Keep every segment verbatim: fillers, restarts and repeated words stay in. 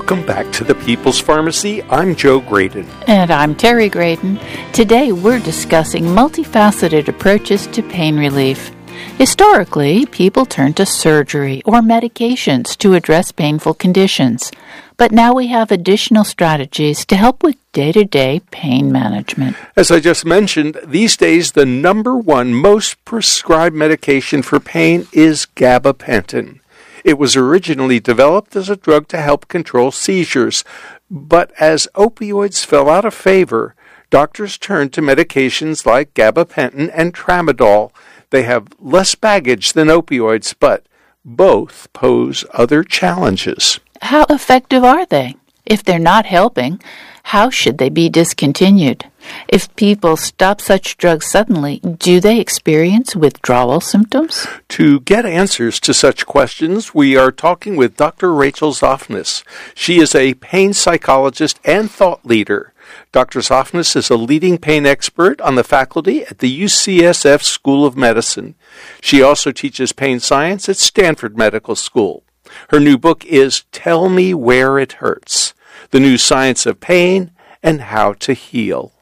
Welcome back to the People's Pharmacy. I'm Joe Graydon. And I'm Terry Graydon. Today we're discussing multifaceted approaches to pain relief. Historically, people turned to surgery or medications to address painful conditions. But now we have additional strategies to help with day-to-day pain management. As I just mentioned, these days the number one most prescribed medication for pain is gabapentin. It was originally developed as a drug to help control seizures, but as opioids fell out of favor, doctors turned to medications like gabapentin and tramadol. They have less baggage than opioids, but both pose other challenges. How effective are they? If they're not helping, how should they be discontinued? If people stop such drugs suddenly, do they experience withdrawal symptoms? To get answers to such questions, we are talking with Doctor Rachel Zoffness. She is a pain psychologist and thought leader. Doctor Zoffness is a leading pain expert on the faculty at the U C S F School of Medicine. She also teaches pain science at Stanford Medical School. Her new book is Tell Me Where It Hurts: The New Science of Pain and How to Heal.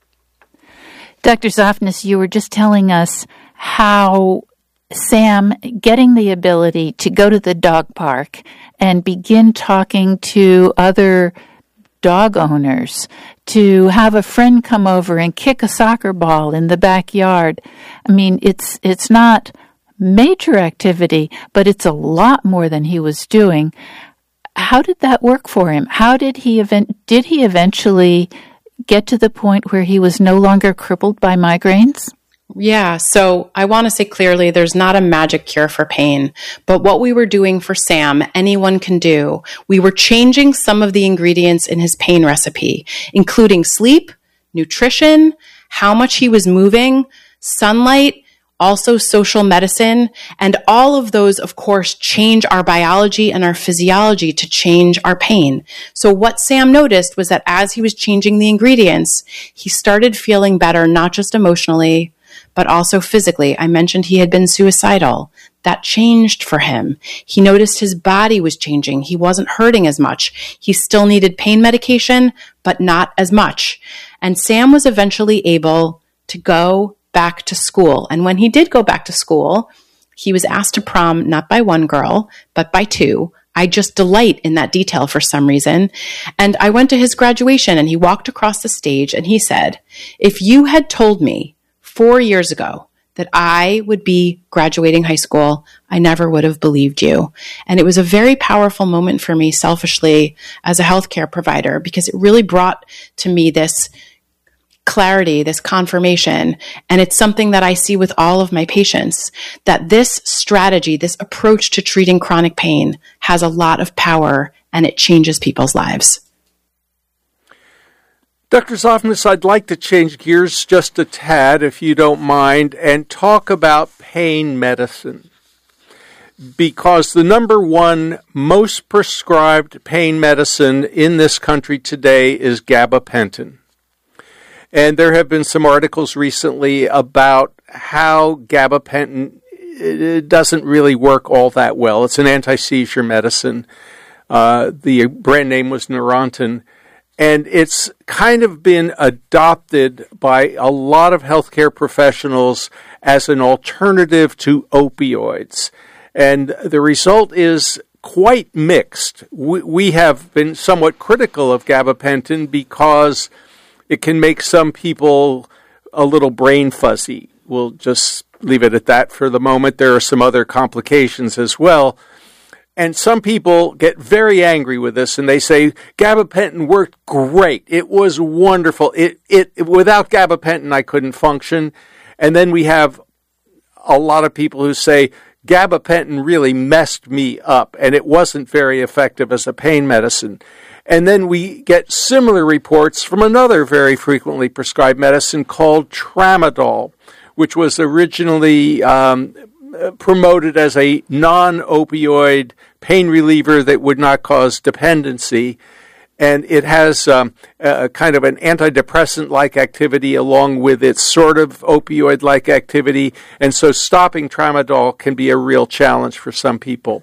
Doctor Zoffness, you were just telling us how Sam getting the ability to go to the dog park and begin talking to other dog owners, to have a friend come over and kick a soccer ball in the backyard. I mean, it's it's not major activity, but it's a lot more than he was doing. How did that work for him? How did he event? Did he eventually get to the point where he was no longer crippled by migraines? Yeah, so I want to say clearly there's not a magic cure for pain, but what we were doing for Sam, anyone can do. We were changing some of the ingredients in his pain recipe, including sleep, nutrition, how much he was moving, sunlight, also social medicine, and all of those, of course, change our biology and our physiology to change our pain. So what Sam noticed was that as he was changing the ingredients, he started feeling better, not just emotionally, but also physically. I mentioned he had been suicidal. That changed for him. He noticed his body was changing. He wasn't hurting as much. He still needed pain medication, but not as much. And Sam was eventually able to go back to school. And when he did go back to school, he was asked to prom not by one girl, but by two. I just delight in that detail for some reason. And I went to his graduation and he walked across the stage and he said, if you had told me four years ago that I would be graduating high school, I never would have believed you. And it was a very powerful moment for me selfishly as a healthcare provider, because it really brought to me this clarity, this confirmation, and it's something that I see with all of my patients, that this strategy, this approach to treating chronic pain has a lot of power and it changes people's lives. Doctor Zoffness, I'd like to change gears just a tad, if you don't mind, and talk about pain medicine. Because the number one most prescribed pain medicine in this country today is gabapentin. And there have been some articles recently about how gabapentin it doesn't really work all that well. It's an anti-seizure medicine. Uh, the brand name was Neurontin. And it's kind of been adopted by a lot of healthcare professionals as an alternative to opioids. And the result is quite mixed. We, we have been somewhat critical of gabapentin because it can make some people a little brain fuzzy. We'll just leave it at that for the moment. There are some other complications as well. And some people get very angry with this, and they say, gabapentin worked great. It was wonderful. It, it, without gabapentin, I couldn't function. And then we have a lot of people who say, gabapentin really messed me up, and it wasn't very effective as a pain medicine. And then we get similar reports from another very frequently prescribed medicine called tramadol, which was originally um, promoted as a non-opioid pain reliever that would not cause dependency. And it has um, a kind of an antidepressant-like activity along with its sort of opioid-like activity. And so stopping tramadol can be a real challenge for some people.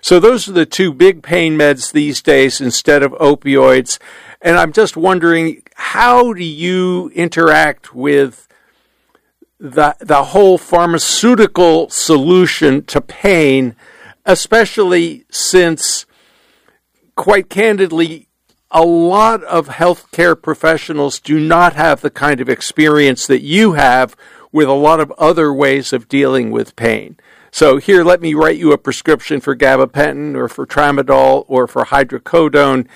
So those are the two big pain meds these days instead of opioids. And I'm just wondering, how do you interact with the the whole pharmaceutical solution to pain, especially since, quite candidly, a lot of healthcare professionals do not have the kind of experience that you have with a lot of other ways of dealing with pain. So here, let me write you a prescription for gabapentin or for tramadol or for hydrocodone,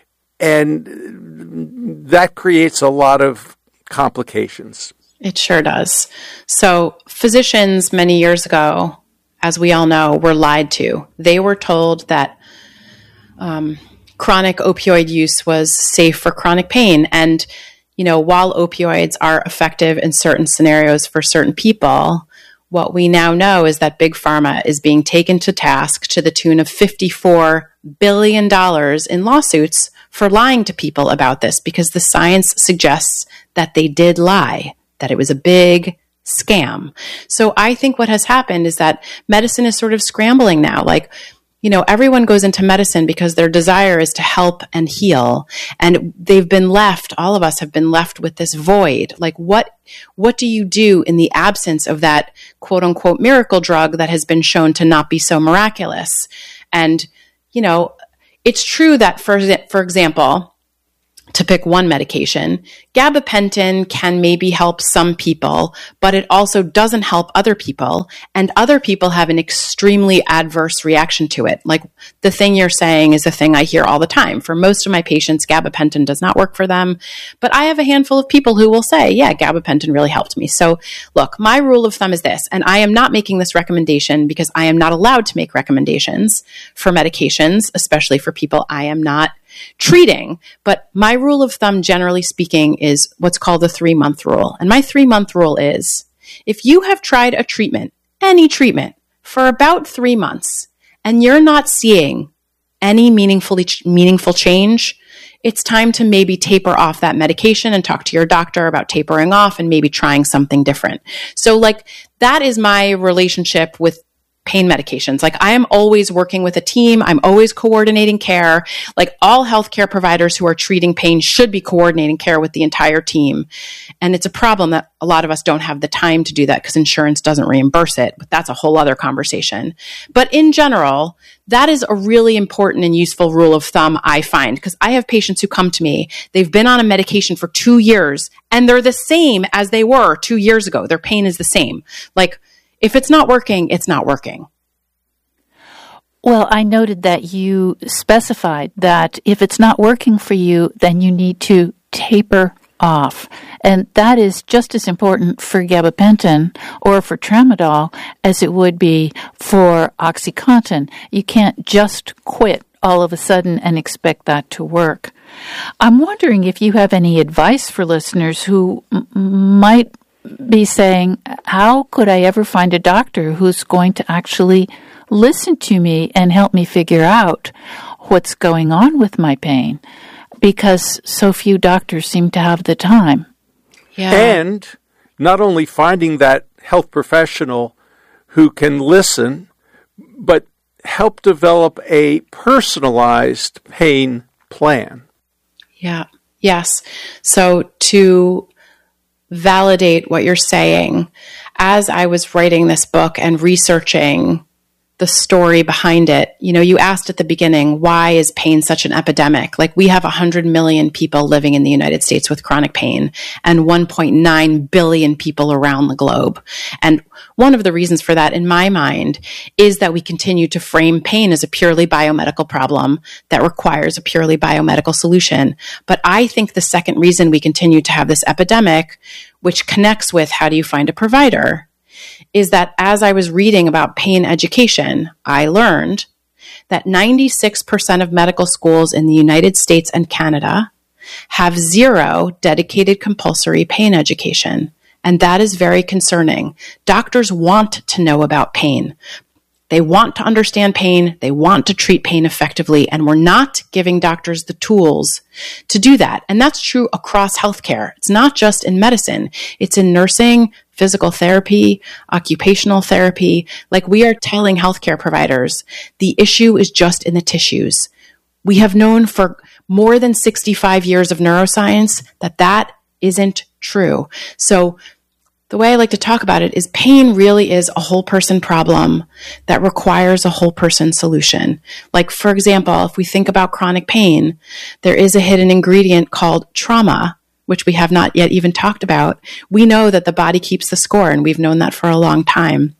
and that creates a lot of complications. It sure does. So physicians many years ago, as we all know, were lied to. They were told that um, chronic opioid use was safe for chronic pain. And, you know, while opioids are effective in certain scenarios for certain people, what we now know is that Big Pharma is being taken to task to the tune of fifty-four billion dollars in lawsuits for lying to people about this, because the science suggests that they did lie, that it was a big scam. So I think what has happened is that medicine is sort of scrambling now. Like, you know, everyone goes into medicine because their desire is to help and heal. And they've been left, all of us have been left with this void. Like, what, what do you do in the absence of that quote unquote miracle drug that has been shown to not be so miraculous? And, you know, it's true that, for, for example, to pick one medication, gabapentin can maybe help some people, but it also doesn't help other people. And other people have an extremely adverse reaction to it. Like the thing you're saying is the thing I hear all the time. For most of my patients, gabapentin does not work for them. But I have a handful of people who will say, yeah, gabapentin really helped me. So look, my rule of thumb is this, and I am not making this recommendation because I am not allowed to make recommendations for medications, especially for people I am not treating. But my rule of thumb, generally speaking, is what's called the three-month rule. And my three-month rule is, if you have tried a treatment, any treatment, for about three months, and you're not seeing any meaningfully meaningful change, it's time to maybe taper off that medication and talk to your doctor about tapering off and maybe trying something different. So like, that is my relationship with pain medications. Like, I am always working with a team. I'm always coordinating care. Like, all healthcare providers who are treating pain should be coordinating care with the entire team. And it's a problem that a lot of us don't have the time to do that because insurance doesn't reimburse it. But that's a whole other conversation. But in general, that is a really important and useful rule of thumb, I find, because I have patients who come to me. They've been on a medication for two years and they're the same as they were two years ago. Their pain is the same. Like, if it's not working, it's not working. Well, I noted that you specified that if it's not working for you, then you need to taper off. And that is just as important for gabapentin or for tramadol as it would be for OxyContin. You can't just quit all of a sudden and expect that to work. I'm wondering if you have any advice for listeners who m- might be saying, how could I ever find a doctor who's going to actually listen to me and help me figure out what's going on with my pain? Because so few doctors seem to have the time. Yeah. And not only finding that health professional who can listen, but help develop a personalized pain plan. Yeah. Yes. So to validate what you're saying, as I was writing this book and researching the story behind it, you know, you asked at the beginning, why is pain such an epidemic? Like, we have one hundred million people living in the United States with chronic pain and one point nine billion people around the globe. And one of the reasons for that, in my mind, is that we continue to frame pain as a purely biomedical problem that requires a purely biomedical solution. But I think the second reason we continue to have this epidemic, which connects with how do you find a provider, is that as I was reading about pain education, I learned that ninety-six percent of medical schools in the United States and Canada have zero dedicated compulsory pain education. And that is very concerning. Doctors want to know about pain, They want to understand pain. They want to treat pain effectively. And we're not giving doctors the tools to do that. And that's true across healthcare. It's not just in medicine. It's in nursing, physical therapy, occupational therapy. Like, we are telling healthcare providers, the issue is just in the tissues. We have known for more than sixty-five years of neuroscience that that isn't true. So the way I like to talk about it is pain really is a whole person problem that requires a whole person solution. Like, for example, if we think about chronic pain, there is a hidden ingredient called trauma, which we have not yet even talked about. We know that the body keeps the score, and we've known that for a long time.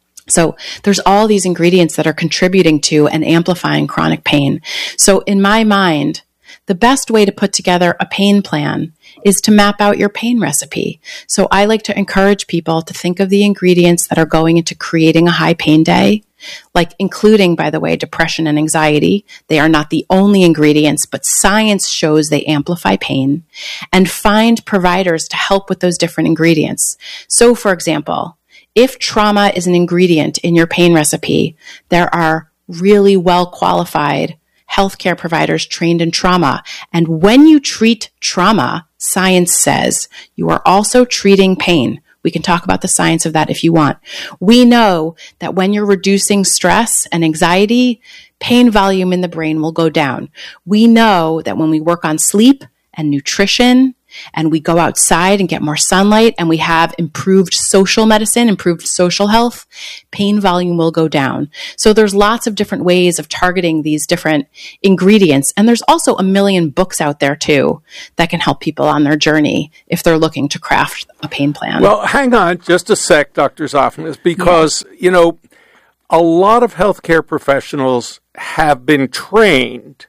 So there's all these ingredients that are contributing to and amplifying chronic pain. So in my mind, the best way to put together a pain plan is to map out your pain recipe. So I like to encourage people to think of the ingredients that are going into creating a high pain day, like including, by the way, depression and anxiety. They are not the only ingredients, but science shows they amplify pain, and find providers to help with those different ingredients. So, for example, if trauma is an ingredient in your pain recipe, there are really well qualified healthcare providers trained in trauma. And when you treat trauma, science says you are also treating pain. We can talk about the science of that if you want. We know that when you're reducing stress and anxiety, pain volume in the brain will go down. We know that when we work on sleep and nutrition, and we go outside and get more sunlight, and we have improved social medicine, improved social health, pain volume will go down. So there's lots of different ways of targeting these different ingredients. And there's also a million books out there too that can help people on their journey if they're looking to craft a pain plan. Well, hang on just a sec, Doctor Zoffness, because, yeah. you know, a lot of healthcare professionals have been trained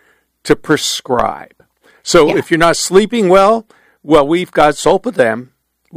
to prescribe. So yeah. if you're not sleeping well, well, we've got Zolpidem,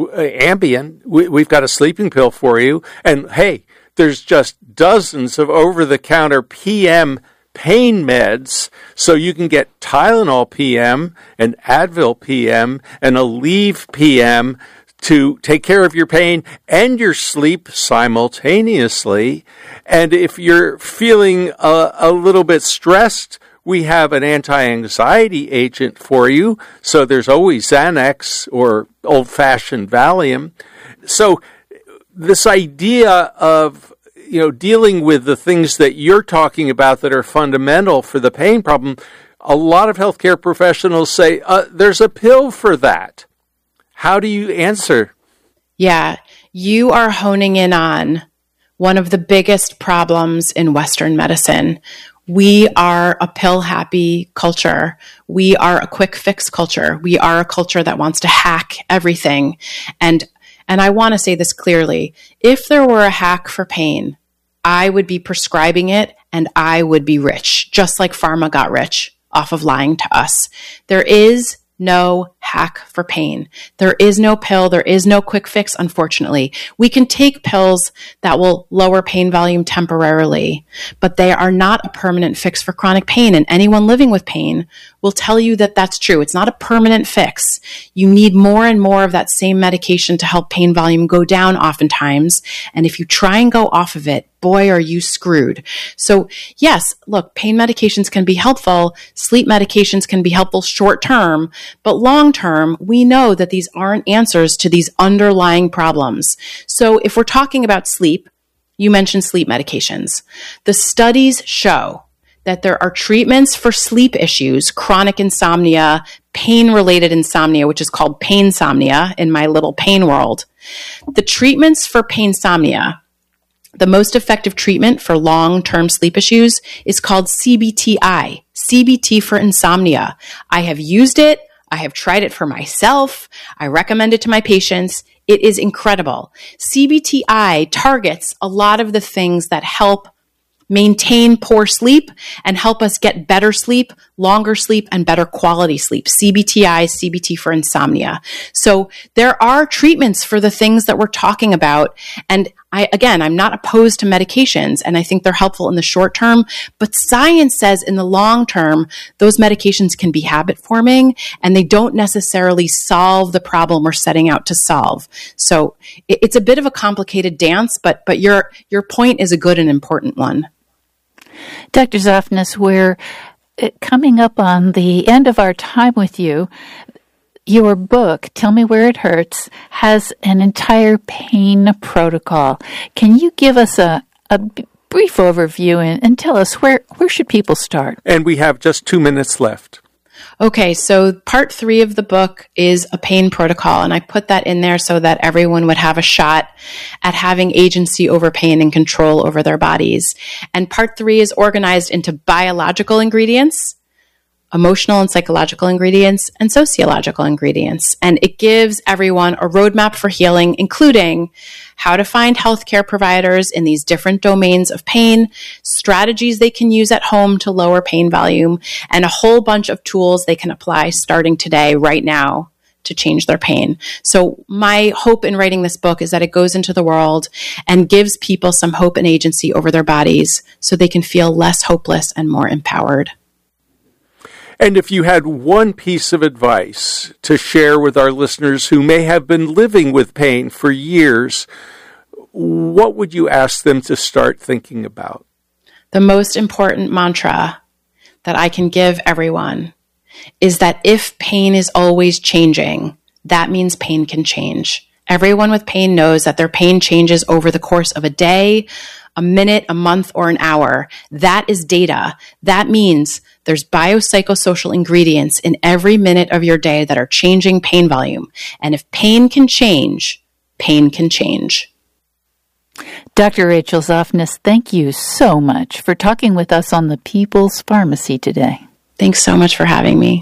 Ambien. We, we've got a sleeping pill for you. And, hey, there's just dozens of over-the-counter P M pain meds, so you can get Tylenol P M and Advil P M and Aleve P M to take care of your pain and your sleep simultaneously. And if you're feeling a, a little bit stressed, we have an anti-anxiety agent for you. So there's always Xanax or old-fashioned Valium. So this idea of, you know, dealing with the things that you're talking about that are fundamental for the pain problem, a lot of healthcare professionals say, uh, there's a pill for that. How do you answer? Yeah, you are honing in on one of the biggest problems in Western medicine. We are a pill-happy culture. We are a quick fix culture. We are a culture that wants to hack everything. And and I want to say this clearly. If there were a hack for pain, I would be prescribing it, and I would be rich, just like pharma got rich off of lying to us. There is no hack for pain. There is no pill. There is no quick fix, unfortunately. We can take pills that will lower pain volume temporarily, but they are not a permanent fix for chronic pain. And anyone living with pain will tell you that that's true. It's not a permanent fix. You need more and more of that same medication to help pain volume go down oftentimes. And if you try and go off of it, boy, are you screwed. So yes, look, pain medications can be helpful. Sleep medications can be helpful short term, but long term, we know that these aren't answers to these underlying problems. So if we're talking about sleep, you mentioned sleep medications. The studies show that there are treatments for sleep issues, chronic insomnia, pain-related insomnia, which is called painsomnia in my little pain world. The treatments for painsomnia, the most effective treatment for long-term sleep issues is called C B T I, C B T for insomnia. I have used it. I have tried it for myself. I recommend it to my patients. It is incredible. C B T I targets a lot of the things that help maintain poor sleep and help us get better sleep, longer sleep, and better quality sleep. C B T I, C B T for insomnia. So there are treatments for the things that we're talking about. And I, again, I'm not opposed to medications, and I think they're helpful in the short term, but science says in the long term, those medications can be habit forming, and they don't necessarily solve the problem we're setting out to solve. So it, it's a bit of a complicated dance, but, but your, your point is a good and important one. Doctor Zoffness, we're coming up on the end of our time with you. Your book, Tell Me Where It Hurts, has an entire pain protocol. Can you give us a, a brief overview and, and tell us where, where should people start? And we have just two minutes left. Okay, so part three of the book is a pain protocol, and I put that in there so that everyone would have a shot at having agency over pain and control over their bodies. And part three is organized into biological ingredients, emotional and psychological ingredients, and sociological ingredients. And it gives everyone a roadmap for healing, including how to find healthcare providers in these different domains of pain, strategies they can use at home to lower pain volume, and a whole bunch of tools they can apply starting today, right now, to change their pain. So my hope in writing this book is that it goes into the world and gives people some hope and agency over their bodies so they can feel less hopeless and more empowered. And if you had one piece of advice to share with our listeners who may have been living with pain for years, what would you ask them to start thinking about? The most important mantra that I can give everyone is that if pain is always changing, that means pain can change. Everyone with pain knows that their pain changes over the course of a day, a minute, a month, or an hour. That is data. That means there's biopsychosocial ingredients in every minute of your day that are changing pain volume. And if pain can change, pain can change. Doctor Rachel Zoffness, thank you so much for talking with us on the People's Pharmacy today. Thanks so much for having me.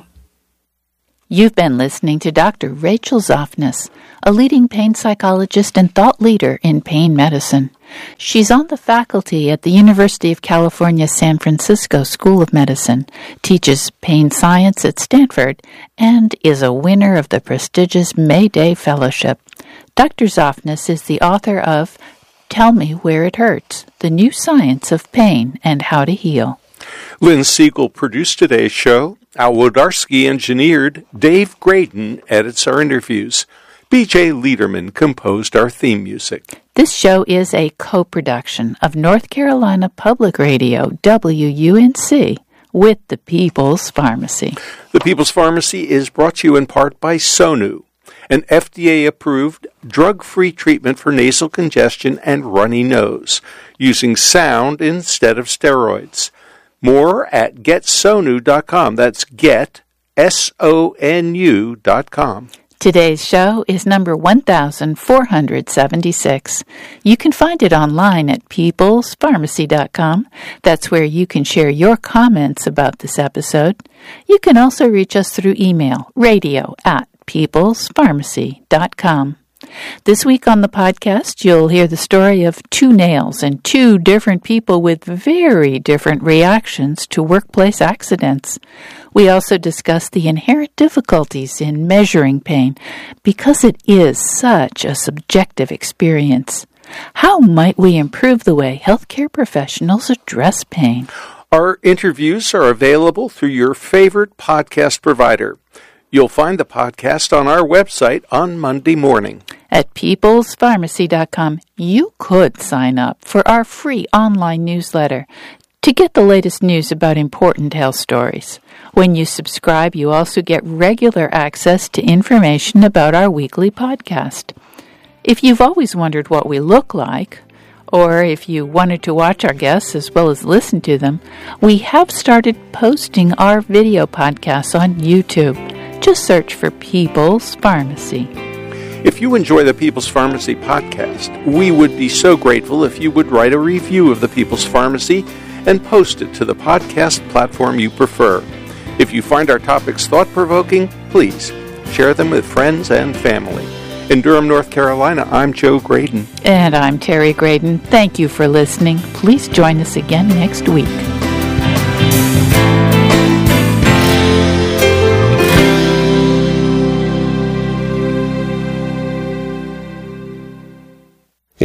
You've been listening to Doctor Rachel Zoffness, a leading pain psychologist and thought leader in pain medicine. She's on the faculty at the University of California, San Francisco School of Medicine, teaches pain science at Stanford, and is a winner of the prestigious May Day Fellowship. Doctor Zoffness is the author of Tell Me Where It Hurts, The New Science of Pain and How to Heal. Lynn Siegel produced today's show. Al Wodarski engineered. Dave Graydon edits our interviews. B J Liederman composed our theme music. This show is a co-production of North Carolina Public Radio, W U N C, with the People's Pharmacy. The People's Pharmacy is brought to you in part by Sonu, an F D A-approved, drug-free treatment for nasal congestion and runny nose, using sound instead of steroids. More at get sonu dot com. That's get, S O N U dot com. Today's show is number one thousand four hundred seventy-six. You can find it online at peoples pharmacy dot com. That's where you can share your comments about this episode. You can also reach us through email, radio at peoples pharmacy dot com. This week on the podcast, you'll hear the story of two nails and two different people with very different reactions to workplace accidents. We also discuss the inherent difficulties in measuring pain because it is such a subjective experience. How might we improve the way healthcare professionals address pain? Our interviews are available through your favorite podcast provider. You'll find the podcast on our website on Monday morning. At peoples pharmacy dot com, you could sign up for our free online newsletter to get the latest news about important health stories. When you subscribe, you also get regular access to information about our weekly podcast. If you've always wondered what we look like, or if you wanted to watch our guests as well as listen to them, we have started posting our video podcasts on YouTube. Just search for People's Pharmacy. If you enjoy the People's Pharmacy podcast, we would be so grateful if you would write a review of the People's Pharmacy and post it to the podcast platform you prefer. If you find our topics thought-provoking, please share them with friends and family. In Durham, North Carolina, I'm Joe Graydon. And I'm Terry Graydon. Thank you for listening. Please join us again next week.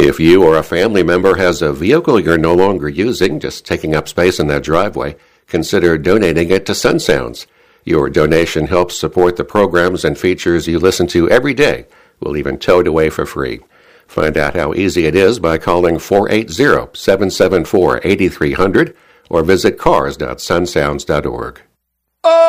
If you or a family member has a vehicle you're no longer using, just taking up space in that driveway, consider donating it to Sun Sounds. Your donation helps support the programs and features you listen to every day. We'll even tow it away for free. Find out how easy it is by calling four eight zero, seven seven four, eight three zero zero or visit cars dot sun sounds dot org.